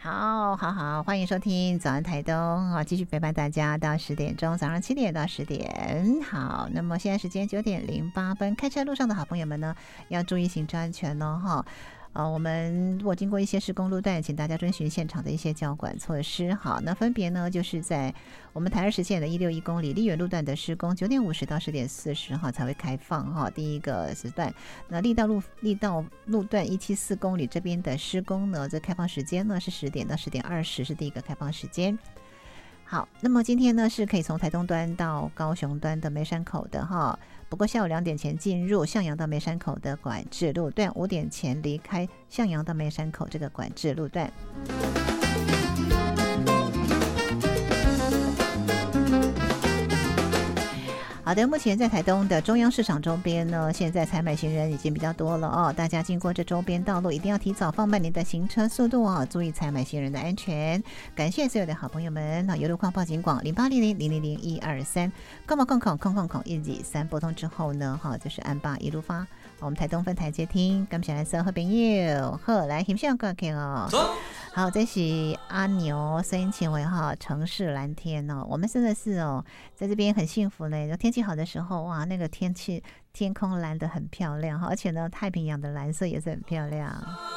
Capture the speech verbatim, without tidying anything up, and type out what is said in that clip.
好，好，好，欢迎收听早安台东啊，继续陪伴大家到十点钟，早上七点到十点。好，那么现在时间九点零八分，开车路上的好朋友们呢，要注意行车安全哦，哈。呃，我们如果经过一些施工路段，请大家遵循现场的一些交管措施。好，那分别呢，就是在我们台二十线的一六一公里丽园路段的施工，九点五十到十点四十哈才会开放哈。第一个时段，那力道路力道路段一七四公里这边的施工呢，这开放时间呢是十点到十点二十是第一个开放时间。好，那么今天呢是可以从台东端到高雄端的梅山口的哈，不过下午两点前进入向阳到梅山口的管制路段，五点前离开向阳到梅山口这个管制路段。好的，目前在台东的中央市场周边呢，现在采买行人已经比较多了哦。大家经过这周边道路，一定要提早放慢您的行车速度哦，注意采买行人的安全。感谢所有的好朋友们，那有路况报警广零八零零零零零一二三，空空空空空空空一几三拨通之后呢，哈，就是按八一路发，我们台东分台接听，感谢来自好朋友，好来欣赏歌曲哦。好，这是阿牛声音前为哈城市蓝天哦，我们真的是哦，在这边很幸福呢。天气好的时候，哇，那个天气天空蓝得很漂亮，而且呢，太平洋的蓝色也是很漂亮。